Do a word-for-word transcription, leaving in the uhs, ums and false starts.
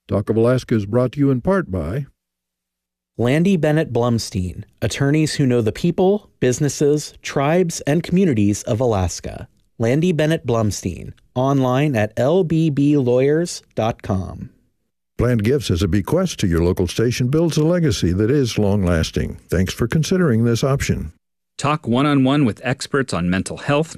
Talk of Alaska is brought to you in part by Landy Bennett Blumstein, attorneys who know the people, businesses, tribes, and communities of Alaska. Landy Bennett Blumstein, online at l b b lawyers dot com. Planned Gifts as a bequest to your local station builds a legacy that is long-lasting. Thanks for considering this option. Talk one-on-one with experts on mental health,